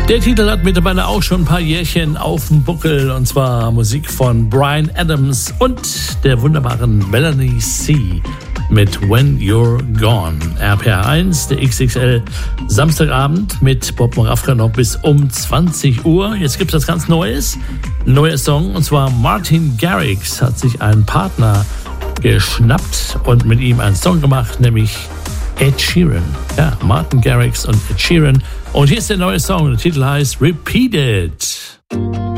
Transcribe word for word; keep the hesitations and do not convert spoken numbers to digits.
Der Titel hat mittlerweile auch schon ein paar Jährchen auf dem Buckel, und zwar Musik von Bryan Adams und der wunderbaren Melanie C. mit When You're Gone. R P R eins, der X X L Samstagabend mit Bob Moravka noch bis um zwanzig Uhr. Jetzt gibt es was ganz Neues, ein neuer Song, und zwar Martin Garrix hat sich einen Partner geschnappt und mit ihm einen Song gemacht, nämlich Ed Sheeran. Ja, Martin Garrix und Ed Sheeran. Und hier ist der neue Song, der Titel heißt Repeat It.